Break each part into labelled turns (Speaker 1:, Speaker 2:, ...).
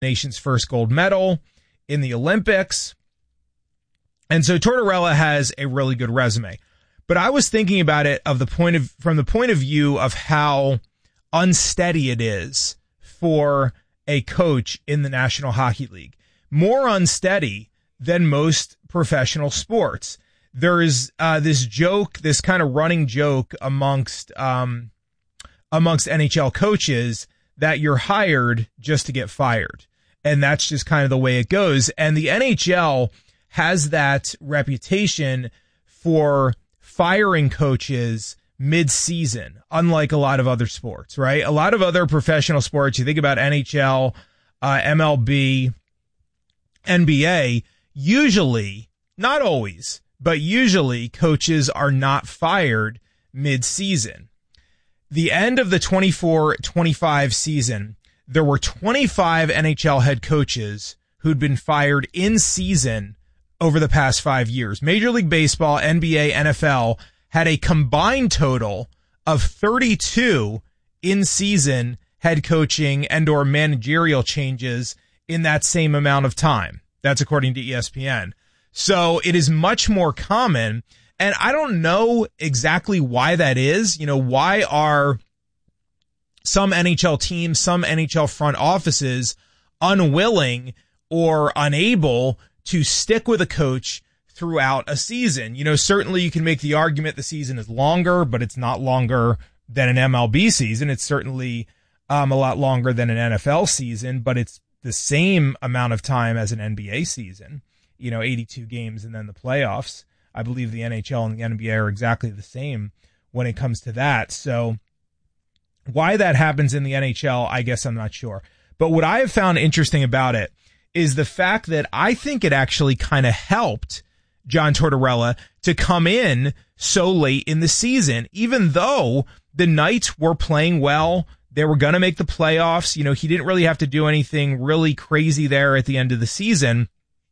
Speaker 1: nation's first gold medal in the Olympics. And so Tortorella has a really good resume. But I was thinking about it from the point of view of how unsteady it is for a coach in the National Hockey League. More unsteady than most professional sports. There is this kind of running joke amongst NHL coaches that you're hired just to get fired. And that's just kind of the way it goes. And the NHL has that reputation for firing coaches mid-season, unlike a lot of other sports, right? A lot of other professional sports, you think about NHL, MLB, NBA, usually, not always, but usually coaches are not fired mid-season. The end of the 24-25 season, there were 25 NHL head coaches who'd been fired in season over the past 5 years. Major League Baseball, NBA, NFL had a combined total of 32 in-season head coaching and or managerial changes in that same amount of time. That's according to ESPN. So it is much more common, and I don't know exactly why that is. You know, why are some NHL teams, some NHL front offices unwilling or unable to stick with a coach throughout a season? You know, certainly you can make the argument the season is longer, but it's not longer than an MLB season. It's certainly a lot longer than an NFL season, but it's the same amount of time as an NBA season, 82 games and then the playoffs. I believe the NHL and the NBA are exactly the same when it comes to that. So why that happens in the NHL, I guess I'm not sure. But what I have found interesting about it is the fact that I think it actually kind of helped John Tortorella to come in so late in the season, even though the Knights were playing well. They were going to make the playoffs. He didn't really have to do anything really crazy there at the end of the season.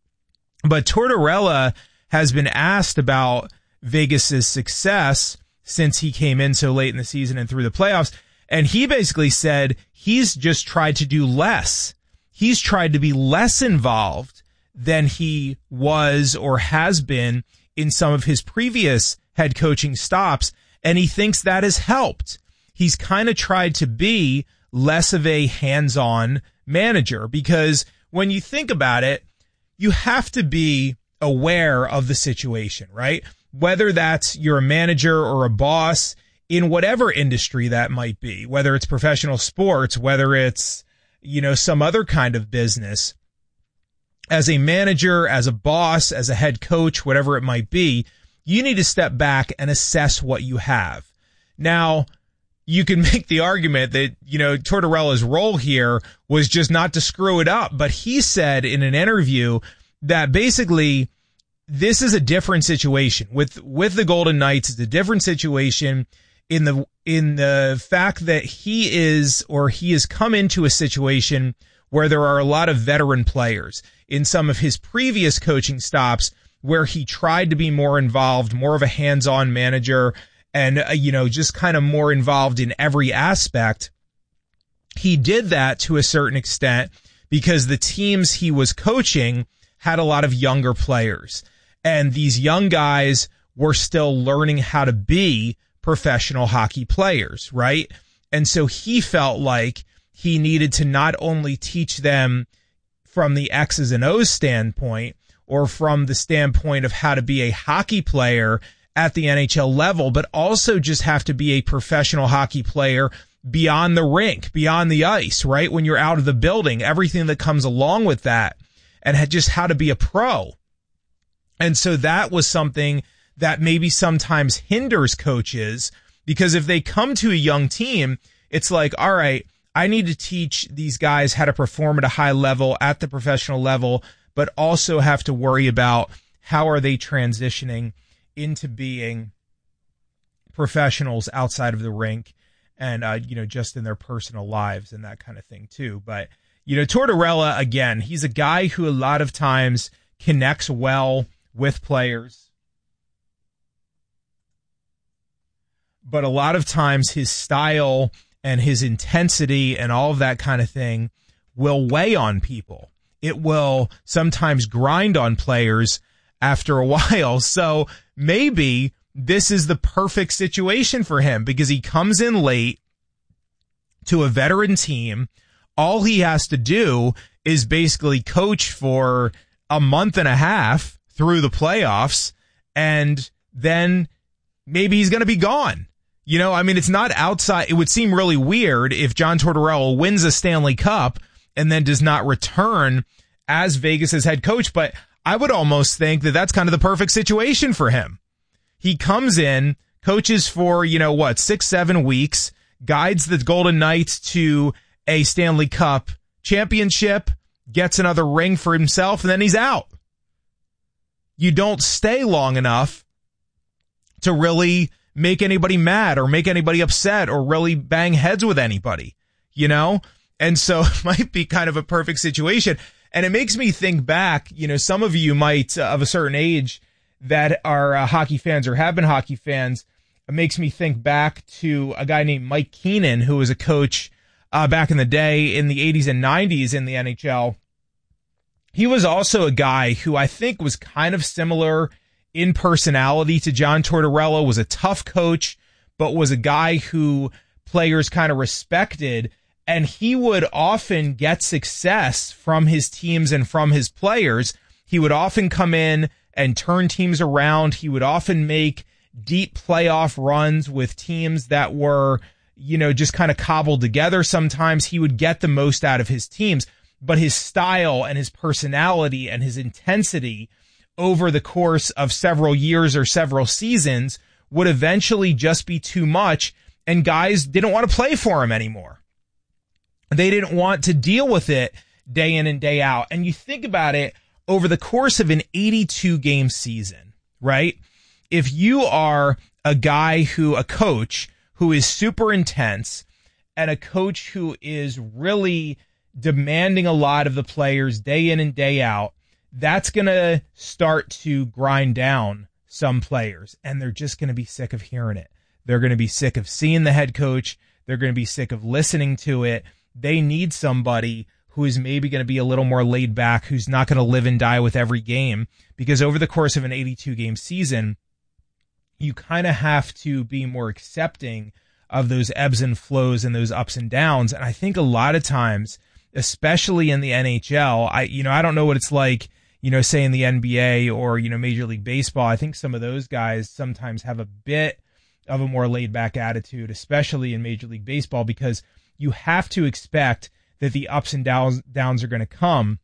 Speaker 1: But Tortorella has been asked about Vegas's success since he came in so late in the season and through the playoffs. And he basically said he's just tried to do less. He's tried to be less involved than he was or has been in some of his previous head coaching stops. And he thinks that has helped. He's kind of tried to be less of a hands-on manager, because when you think about it, you have to be aware of the situation, right? Whether that's you're a manager or a boss in whatever industry that might be, whether it's professional sports, whether it's, some other kind of business. As a manager, as a boss, as a head coach, whatever it might be, you need to step back and assess what you have. Now, you can make the argument that, Tortorella's role here was just not to screw it up. But he said in an interview that basically this is a different situation with the Golden Knights. It's a different situation in the fact that he has come into a situation where there are a lot of veteran players. In some of his previous coaching stops where he tried to be more involved, more of a hands-on manager, and, just kind of more involved in every aspect. He did that to a certain extent because the teams he was coaching had a lot of younger players. And these young guys were still learning how to be professional hockey players, right? And so he felt like he needed to not only teach them from the X's and O's standpoint, or from the standpoint of how to be a hockey player at the NHL level, but also just have to be a professional hockey player beyond the rink, beyond the ice, right? When you're out of the building, everything that comes along with that, and just how to be a pro. And so that was something that maybe sometimes hinders coaches, because if they come to a young team, it's like, all right, I need to teach these guys how to perform at a high level, at the professional level, but also have to worry about how are they transitioning into being professionals outside of the rink and, just in their personal lives and that kind of thing too. But, Tortorella, again, he's a guy who a lot of times connects well with players, but a lot of times his style and his intensity and all of that kind of thing will weigh on people. It will sometimes grind on players after a while. So maybe this is the perfect situation for him because he comes in late to a veteran team. All he has to do is basically coach for a month and a half through the playoffs, and then maybe he's going to be gone. It's not outside. It would seem really weird if John Tortorella wins a Stanley Cup and then does not return as Vegas's head coach. But I would almost think that that's kind of the perfect situation for him. He comes in, coaches for, 6-7 weeks, guides the Golden Knights to a Stanley Cup championship, gets another ring for himself, and then he's out. You don't stay long enough to really make anybody mad or make anybody upset or really bang heads with anybody, And so it might be kind of a perfect situation. And it makes me think back, some of you might, of a certain age that are hockey fans or have been hockey fans, it makes me think back to a guy named Mike Keenan, who was a coach back in the day in the 80s and 90s in the NHL. He was also a guy who I think was kind of similar in personality to John Tortorella, was a tough coach, but was a guy who players kind of respected. And he would often get success from his teams and from his players. He would often come in and turn teams around. He would often make deep playoff runs with teams that were, just kind of cobbled together. Sometimes he would get the most out of his teams, but his style and his personality and his intensity over the course of several years or several seasons would eventually just be too much, and guys didn't want to play for him anymore. They didn't want to deal with it day in and day out. And you think about it over the course of an 82-game season, right? If you are a coach who is super intense and a coach who is really demanding a lot of the players day in and day out, that's going to start to grind down some players, and they're just going to be sick of hearing it. They're going to be sick of seeing the head coach. They're going to be sick of listening to it. They need somebody who is maybe going to be a little more laid back, who's not going to live and die with every game, because over the course of an 82-game season, you kind of have to be more accepting of those ebbs and flows and those ups and downs. And I think a lot of times, especially in the NHL, I don't know what it's like, say in the NBA or, Major League Baseball. I think some of those guys sometimes have a bit of a more laid back attitude, especially in Major League Baseball, because you have to expect that the ups and downs are going to come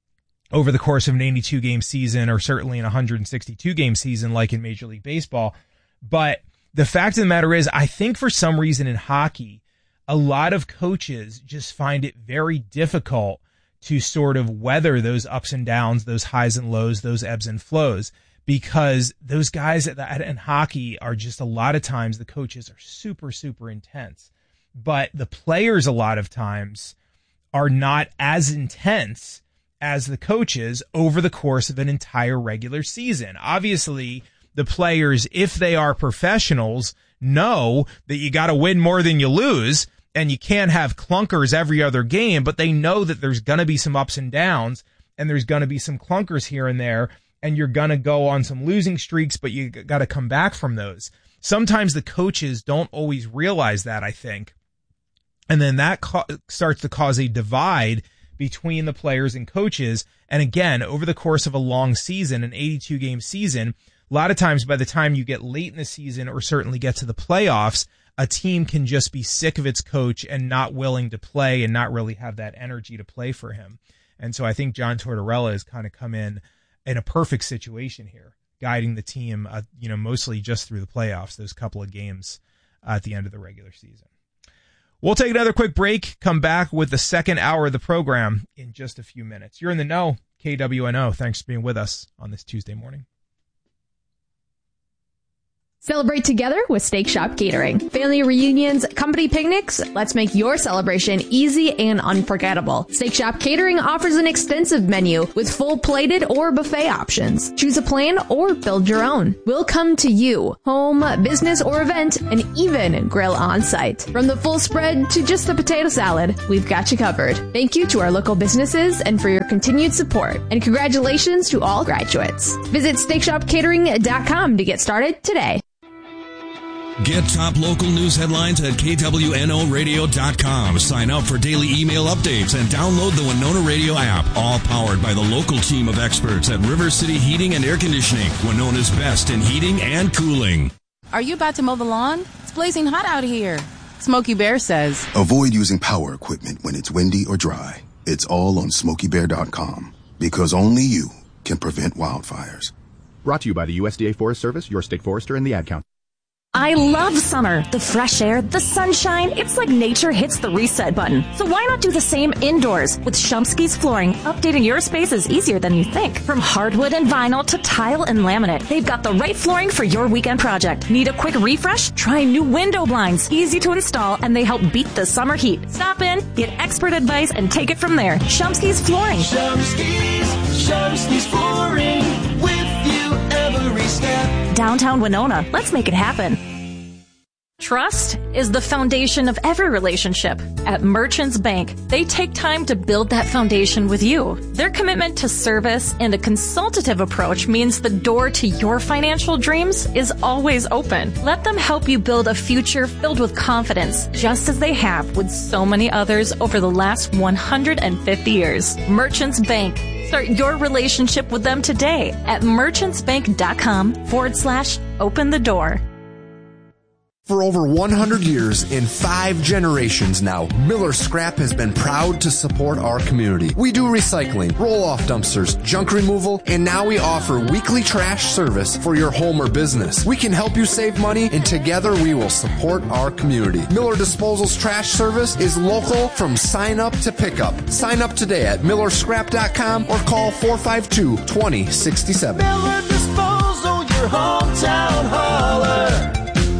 Speaker 1: over the course of an 82-game season, or certainly an 162-game season like in Major League Baseball. But the fact of the matter is, I think for some reason in hockey, a lot of coaches just find it very difficult to sort of weather those ups and downs, those highs and lows, those ebbs and flows, because those guys in hockey are just, a lot of times the coaches are super, super intense. But the players a lot of times are not as intense as the coaches over the course of an entire regular season. Obviously, the players, if they are professionals, know that you got to win more than you lose, and you can't have clunkers every other game, but they know that there's going to be some ups and downs, and there's going to be some clunkers here and there, and you're going to go on some losing streaks, but you got to come back from those. Sometimes the coaches don't always realize that, I think. And then that starts to cause a divide between the players and coaches. And again, over the course of a long season, an 82-game season, a lot of times by the time you get late in the season or certainly get to the playoffs, a team can just be sick of its coach and not willing to play and not really have that energy to play for him. And so I think John Tortorella has kind of come in a perfect situation here, guiding the team, mostly just through the playoffs, those couple of games at the end of the regular season. We'll take another quick break, come back with the second hour of the program in just a few minutes. You're in the know, KWNO. Thanks for being with us on this Tuesday morning.
Speaker 2: Celebrate together with Steak Shop Catering. Family reunions, company picnics, let's make your celebration easy and unforgettable. Steak Shop Catering offers an extensive menu with full plated or buffet options. Choose a plan or build your own. We'll come to you, home, business, or event, and even grill on site. From the full spread to just the potato salad, we've got you covered. Thank you to our local businesses and for your continued support. And congratulations to all graduates. Visit SteakShopCatering.com to get started today.
Speaker 3: Get top local news headlines at KWNOradio.com. Sign up for daily email updates and download the Winona Radio app. All powered by the local team of experts at River City Heating and Air Conditioning, Winona's best in heating and cooling.
Speaker 4: Are you about to mow the lawn? It's blazing hot out here. Smokey Bear says,
Speaker 5: avoid using power equipment when it's windy or dry. It's all on SmokeyBear.com, because only you can prevent wildfires.
Speaker 6: Brought to you by the USDA Forest Service, your state forester, and the Ad Council.
Speaker 7: I love summer. The fresh air, the sunshine. It's like nature hits the reset button. So why not do the same indoors? With Shumsky's Flooring, updating your space is easier than you think. From hardwood and vinyl to tile and laminate, they've got the right flooring for your weekend project. Need a quick refresh? Try new window blinds. Easy to install, and they help beat the summer heat. Stop in, get expert advice, and take it from there. Shumsky's Flooring.
Speaker 8: Shumsky's Flooring. With you every step.
Speaker 7: Downtown Winona. Let's make it happen. Trust is the foundation of every relationship. At Merchants Bank, they take time to build that foundation with you. Their commitment to service and a consultative approach means the door to your financial dreams is always open. Let them help you build a future filled with confidence, just as they have with so many others over the last 150 years. Merchants Bank. Start your relationship with them today at merchantsbank.com/open the door.
Speaker 9: For over 100 years, in 5 generations now, Miller Scrap has been proud to support our community. We do recycling, roll-off dumpsters, junk removal, and now we offer weekly trash service for your home or business. We can help you save money, and together we will support our community. Miller Disposal's trash service is local from sign-up to pickup. Sign up today at millerscrap.com or call 452-2067.
Speaker 8: Miller Disposal, your hometown hauler.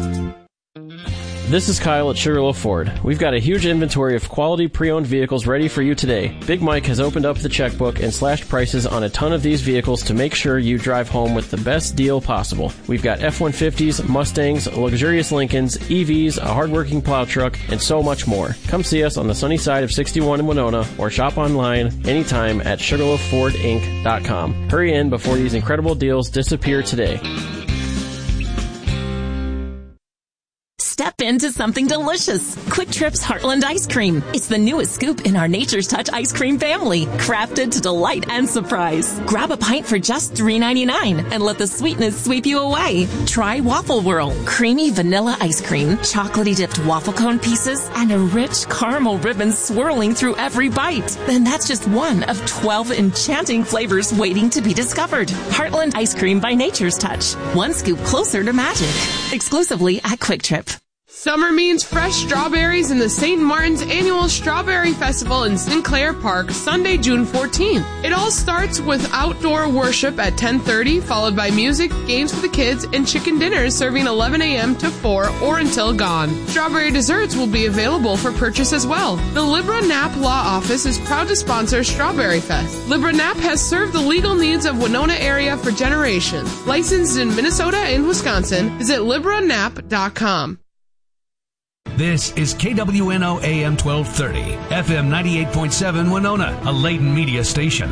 Speaker 10: This is Kyle at Sugarloaf Ford. We've got a huge inventory of quality pre-owned vehicles ready for you today. Big Mike has opened up the checkbook and slashed prices on a ton of these vehicles to make sure you drive home with the best deal possible. We've got F-150s, Mustangs, luxurious Lincolns, EVs, a hardworking plow truck, and so much more. Come see us on the sunny side of 61 in Winona or shop online anytime at SugarloafFordInc.com. Hurry in before these incredible deals disappear today.
Speaker 11: Step into something delicious. Quick Trip's Heartland Ice Cream. It's the newest scoop in our Nature's Touch ice cream family, crafted to delight and surprise. Grab a pint for just $3.99 and let the sweetness sweep you away. Try Waffle Whirl, creamy vanilla ice cream, chocolatey dipped waffle cone pieces, and a rich caramel ribbon swirling through every bite. Then that's just one of 12 enchanting flavors waiting to be discovered. Heartland Ice Cream by Nature's Touch. One scoop closer to magic. Exclusively at Quick Trip.
Speaker 12: Summer means fresh strawberries in the St. Martin's Annual Strawberry Festival in Sinclair Park, Sunday, June 14th. It all starts with outdoor worship at 10:30, followed by music, games for the kids, and chicken dinners serving 11 a.m. to 4 or until gone. Strawberry desserts will be available for purchase as well. The Libra Knapp Law Office is proud to sponsor Strawberry Fest. Libra Knapp has served the legal needs of Winona area for generations. Licensed in Minnesota and Wisconsin, visit LibraKnapp.com.
Speaker 13: This is KWNO AM 1230, FM 98.7 Winona, a Layton media station.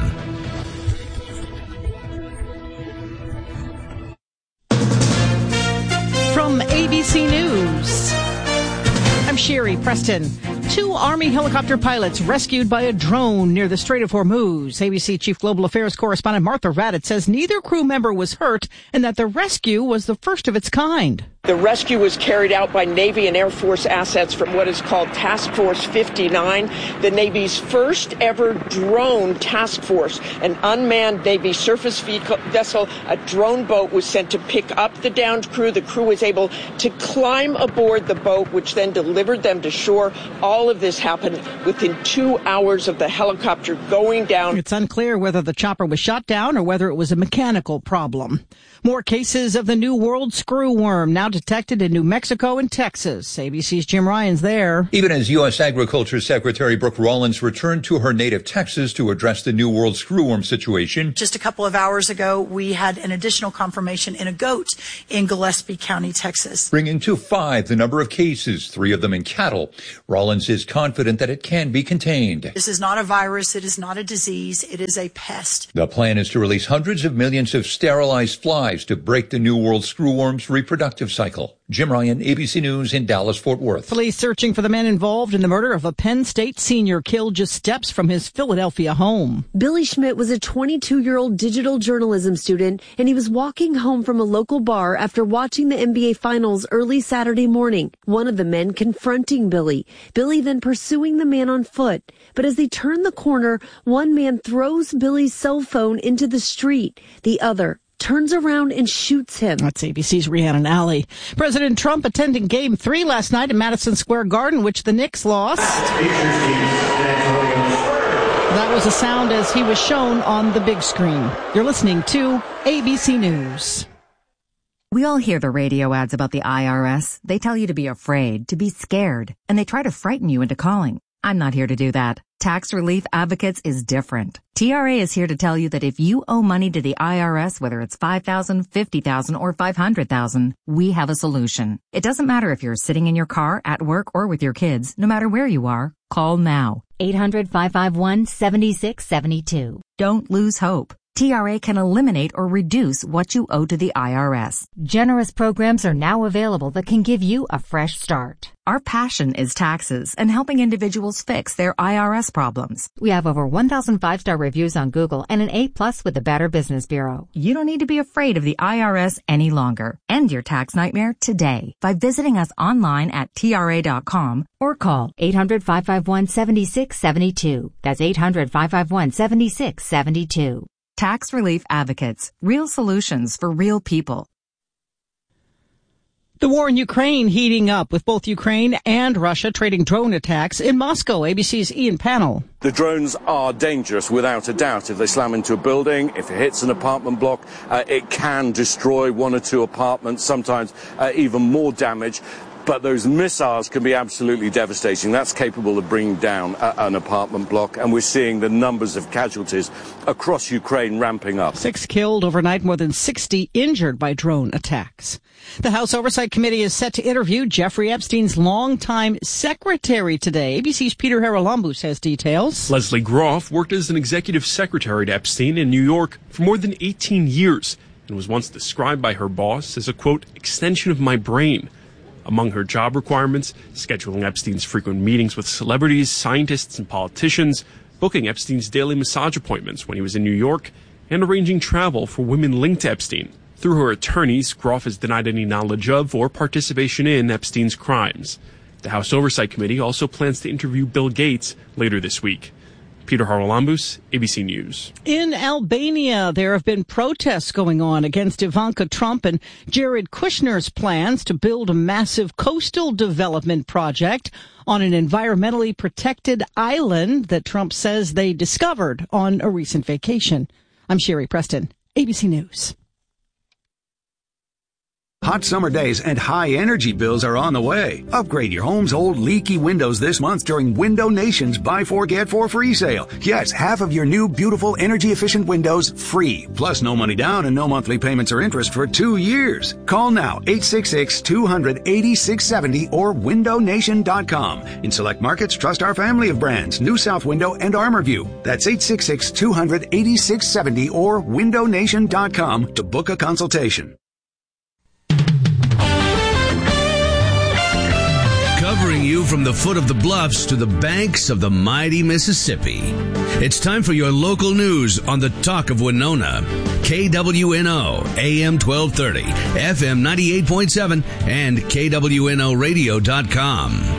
Speaker 14: From ABC News, I'm Sherry Preston. 2 Army helicopter pilots rescued by a drone near the Strait of Hormuz. ABC Chief Global Affairs correspondent Martha Raddatz says neither crew member was hurt and that the rescue was the first of its kind.
Speaker 15: The rescue was carried out by Navy and Air Force assets from what is called Task Force 59, the Navy's first ever drone task force. An unmanned Navy surface vessel, a drone boat, was sent to pick up the downed crew. The crew was able to climb aboard the boat, which then delivered them to shore. All all of this happened within 2 hours of the helicopter going down.
Speaker 14: It's unclear whether the chopper was shot down or whether it was a mechanical problem. More cases of the New World screwworm now detected in New Mexico and Texas. ABC's Jim Ryan's there.
Speaker 16: Even as U.S. Agriculture Secretary Brooke Rollins returned to her native Texas to address the New World screwworm situation.
Speaker 17: Just a couple of hours ago, we had an additional confirmation in a goat in Gillespie County, Texas.
Speaker 16: Bringing to 5 the number of cases, 3 of them in cattle. Rollins is confident that it can be contained.
Speaker 17: This is not a virus. It is not a disease. It is a pest.
Speaker 16: The plan is to release hundreds of millions of sterilized flies to break the New World screwworm's reproductive cycle. Jim Ryan, ABC News in Dallas-Fort Worth.
Speaker 14: Police searching for the man involved in the murder of a Penn State senior killed just steps from his Philadelphia home.
Speaker 18: Billy Schmidt was a 22-year-old digital journalism student, and he was walking home from a local bar after watching the NBA Finals early Saturday morning. One of the men confronting Billy. Billy then pursuing the man on foot. But as they turn the corner, one man throws Billy's cell phone into the street. The other turns around and shoots him.
Speaker 14: That's ABC's Rhiannon Alley. President Trump attending Game 3 last night in Madison Square Garden, which the Knicks lost. That was the sound as he was shown on the big screen. You're listening to ABC News.
Speaker 19: We all hear the radio ads about the IRS. They tell you to be afraid, to be scared, and they try to frighten you into calling. I'm not here to do that. Tax Relief Advocates is different. TRA is here to tell you that if you owe money to the IRS, whether it's $5,000, $50,000, or $500,000, we have a solution. It doesn't matter if you're sitting in your car, at work, or with your kids. No matter where you are, call now. 800-551-7672. Don't lose hope. TRA can eliminate or reduce what you owe to the IRS. Generous programs are now available that can give you a fresh start. Our passion is taxes and helping individuals fix their IRS problems. We have over 1,000 5-star reviews on Google and an A+ with the Better Business Bureau. You don't need to be afraid of the IRS any longer. End your tax nightmare today by visiting us online at TRA.com or call 800-551-7672. That's 800-551-7672. Tax Relief Advocates. Real solutions for real people.
Speaker 14: The war in Ukraine heating up, with both Ukraine and Russia trading drone attacks in Moscow. ABC's Ian Pannell.
Speaker 20: The drones are dangerous, without a doubt. If they slam into a building, if it hits an apartment block, it can destroy 1 or 2 apartments, sometimes even more damage. But those missiles can be absolutely devastating. That's capable of bringing down an apartment block, and we're seeing the numbers of casualties across Ukraine ramping up.
Speaker 14: 6 killed overnight, more than 60 injured by drone attacks. The House Oversight Committee is set to interview Jeffrey Epstein's longtime secretary today. ABC's Peter Haralambous has details.
Speaker 21: Leslie Groff worked as an executive secretary to Epstein in New York for more than 18 years and was once described by her boss as a, quote, extension of my brain. Among her job requirements, scheduling Epstein's frequent meetings with celebrities, scientists, and politicians, booking Epstein's daily massage appointments when he was in New York, and arranging travel for women linked to Epstein. Through her attorneys, Groff has denied any knowledge of or participation in Epstein's crimes. The House Oversight Committee also plans to interview Bill Gates later this week. Peter Haralambous, ABC News.
Speaker 14: In Albania, there have been protests going on against Ivanka Trump and Jared Kushner's plans to build a massive coastal development project on an environmentally protected island that Trump says they discovered on a recent vacation. I'm Sherry Preston, ABC News.
Speaker 22: Hot summer days and high energy bills are on the way. Upgrade your home's old leaky windows this month during Window Nation's Buy 4 Get 4 free sale. Yes, half of your new beautiful energy efficient windows free. Plus no money down and no monthly payments or interest for 2 years. Call now 866-200-8670 or windownation.com. In select markets, trust our family of brands, New South Window and ArmorView. That's 866-200-8670 or windownation.com to book a consultation.
Speaker 13: Covering you from the foot of the bluffs to the banks of the mighty Mississippi. It's time for your local news on the Talk of Winona. KWNO, AM 1230, FM 98.7, and KWNOradio.com.